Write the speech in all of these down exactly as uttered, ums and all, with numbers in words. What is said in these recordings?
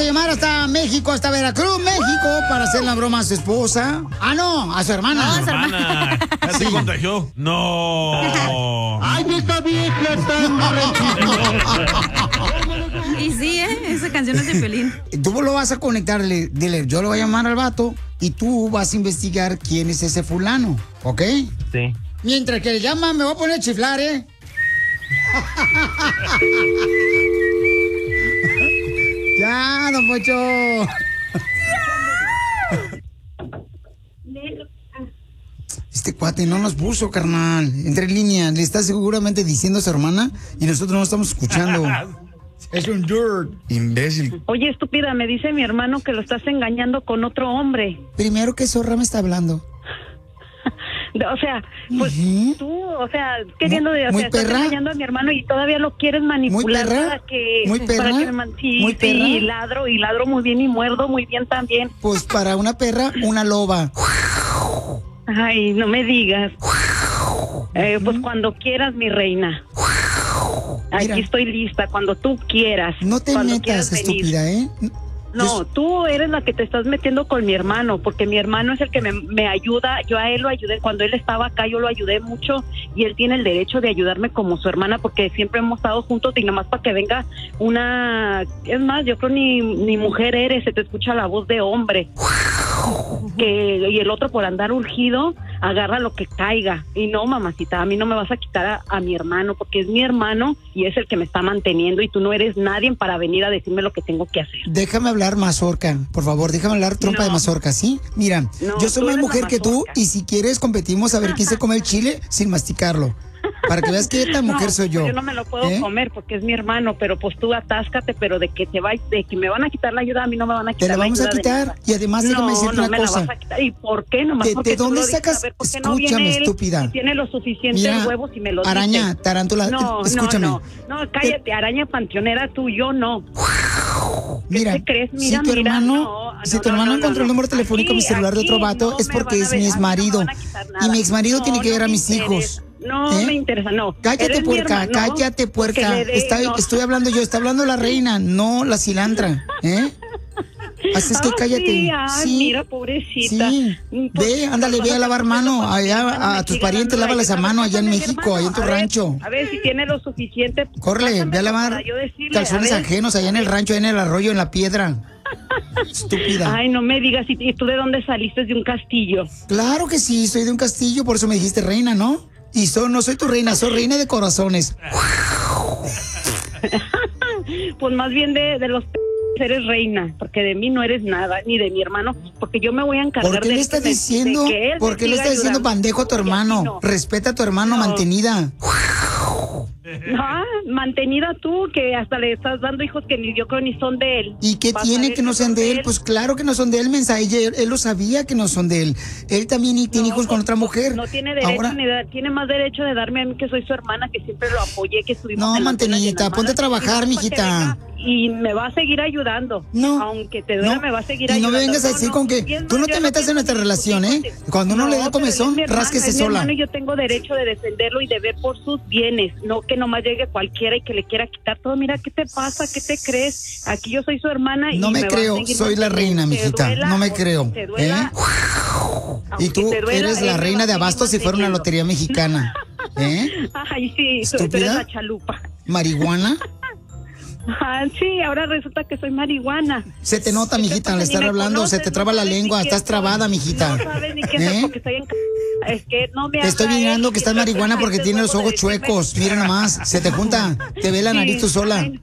a llamar hasta México, hasta Veracruz, México, para hacer la broma a su esposa. Ah, no, a su hermana. No, a su hermana. Ya se contagió. No. Ay, esta vieja tan Y sí, ¿eh? Esa canción es de Piolín. Tú lo vas a conectar, le- dile, yo lo voy a llamar al vato y tú vas a investigar quién es ese fulano, ¿ok? Sí. Mientras que le llaman, me voy a poner a chiflar, ¿eh? Ya, don Pocho. Este cuate no nos puso, carnal. Entre líneas, le está seguramente diciendo a su hermana y nosotros no estamos escuchando. Es un dirt. Imbécil. Oye, estúpida, me dice mi hermano que lo estás engañando con otro hombre. Primero, ¿qué zorra me está hablando? O sea, pues Ujú. tú, o sea, queriendo de, o ¿Muy sea, estás perra? engañando a mi hermano y todavía lo quieres manipular perra? para que, ¿Muy perra? para que me man- sí, ¿Muy sí, perra? y ladro y ladro muy bien y muerdo muy bien también. Pues para una perra, una loba. Ay, no me digas. Eh, pues cuando quieras, mi reina. Aquí Mira. estoy lista, cuando tú quieras. No te cuando metas, quieras venir. estúpida, ¿eh? No, tú eres la que te estás metiendo con mi hermano, porque mi hermano es el que me, me ayuda. Yo a él lo ayudé cuando él estaba acá, yo lo ayudé mucho y él tiene el derecho de ayudarme como su hermana, porque siempre hemos estado juntos y nomás para que venga una... Es más, yo creo ni, ni mujer eres, se te escucha la voz de hombre. Que, y el otro por andar urgido agarra lo que caiga. Y no, mamacita, a mí no me vas a quitar a, a mi hermano, porque es mi hermano y es el que me está manteniendo y tú no eres nadie para venir a decirme lo que tengo que hacer. Déjame hablar, mazorca, por favor, déjame hablar, trompa No. de mazorca, ¿sí? Mira, No, yo soy tú más eres la mujer que tú mazorca. y si quieres competimos a ver quién se come el chile sin masticarlo. Para que veas qué tan mujer No, soy yo. Yo no me lo puedo ¿Eh? comer porque es mi hermano, pero pues tú atáscate, pero de que te va, de que me van a quitar la ayuda, a mí no me van a Te quitar la vamos a ayuda de quitar nada. y además déjame no, decirte no una me cosa. la vas a quitar. ¿Y por qué? Nomás ¿De- porque de tú dónde lo dices. sacas? A ver, ¿por qué no Escúchame, viene él estúpida. y tiene lo suficiente Mira, huevos y me lo araña, dice? tarántula, No, escúchame. no, no, no, cállate, araña panteonera, tú, yo no. Mira, te crees? Mira, si tu mira, hermano, no, si no, tu no, hermano no, encontró no. el número telefónico de mi Aquí, celular de otro aquí vato, no es me porque van a es ver- mi a mí ex no me marido. van a quitar nada. Y mi ex marido No, tiene que no ver a me mis interesa. hijos. No ¿Eh? me interesa, no. Cállate, Eres mi puerca, hermano, cállate, porque puerca. le dé- Está- no. Estoy hablando yo, está hablando la reina, no la cilantra, ¿eh? Así es que Ah, cállate. sí, ay, Sí. mira, pobrecita. Sí. Pues, Ve, ándale, pues, ve a lavar pues, mano. pues, Allá pues, a, me a tus siga parientes, dando la lávales a ayuda. mano allá en Pásame, México, hermano, allá en tu a ver, rancho. A ver si tiene lo suficiente. Córrele, ve a pásamelo lavar para yo decirle, calzones a ver. ajenos allá en el rancho, allá en el arroyo, en la piedra. Estúpida. Ay, no me digas, ¿y y tú de dónde saliste? De un castillo. Claro que sí, soy de un castillo, por eso me dijiste reina, ¿no? Y so- no soy tu reina, soy reina de corazones. Pues más bien de, de los p- eres reina, porque de mí no eres nada, ni de mi hermano, porque yo me voy a encargar ¿Por qué de le él, estás que me- diciendo? de que él ¿Por me qué le siga estás diciendo ayudando. bandejo a tu Y a ti hermano? no. Respeta a tu hermano, No. mantenida. Ah, mantenida tú, que hasta le estás dando hijos que ni yo creo ni son de él. ¿Y qué Vas a tiene ver que no sean de él? Pues claro que no son de él, mensaje. Él, él lo sabía que no son de él. Él también y tiene No, hijos con pues, otra mujer. No tiene derecho Ahora, ni de- tiene más derecho de darme a mí que soy su hermana, que siempre lo apoyé, que estuvimos No, en las buenas y en mantenidita, las ponte a malas, trabajar, y no, para que mijita. venga Y me va a seguir ayudando. No. Aunque te duela, No. me va a seguir Y no ayudando. me vengas a decir con que y es tú no más, te yo metas en nuestra pienso relación, ¿eh? discutir. Cuando uno le da No, pero él comezón, es mi hermano, rásquese es mi sola. hermano y yo tengo derecho de defenderlo y de ver por sus bienes, no que nomás llegue cualquiera y que le quiera quitar todo. Mira, ¿qué te pasa? ¿Qué te crees? Aquí yo soy su hermana y No me va a creo, seguir soy la reina, manteniendo. mijita. Te duela, No me aunque creo. te duela, ¿Eh? aunque Y tú te duela, eres él la me reina va a de seguir abastos si fuera una manteniendo. lotería mexicana. ¿Eh? Ay, sí, tú, tú eres ¿Estúpida? la chalupa. ¿Marihuana? Ah, sí, ahora resulta que soy marihuana. Se te nota, ¿Qué mijita, pasa? al Ni estar me hablando, conoces, se te no traba la sabes ni lengua, quién estás soy. trabada, mijita. No sabes ni quién ¿Eh? soy porque estoy en... Es que no me Te estoy haga mirando él, que estás yo marihuana porque tengo tiene los huevo ojos de decirme- chuecos. Mira nomás, se te junta, te ve la Sí, nariz tú sola. ay,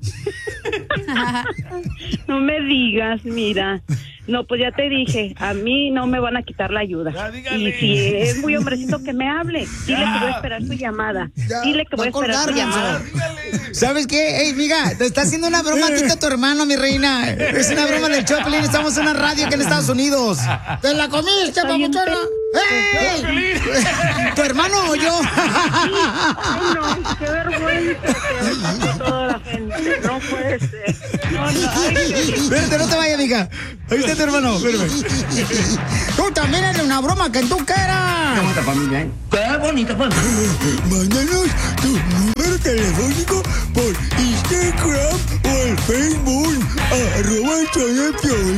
no me digas, mira. No, pues ya te dije, a mí no me van a quitar la ayuda. Ya, dígale. Y si es muy hombrecito que me hable, dile que voy a esperar su llamada. Ya, Dile que voy a va a esperar su colgar, llamada. ¿Sabes qué? Ey, miga, te está haciendo una broma aquí está tu hermano, mi reina. Es una broma del Choplin, estamos en una radio aquí en Estados Unidos. ¿Te la comiste, Está bien papuchona? ¡Ey! ¿Tu hermano o yo? Ay, no, qué vergüenza que de toda la gente. No puede ser. No, no, ay, qué- Espérate, no te vayas, mija. Ahí está tu hermano, espérame. Tú también eres una broma que tú quieras. Qué bonita familia, ¿eh? Qué bonita familia. Mándanos tu número telefónico por Instagram o el Facebook. Arroba el show de Piolín.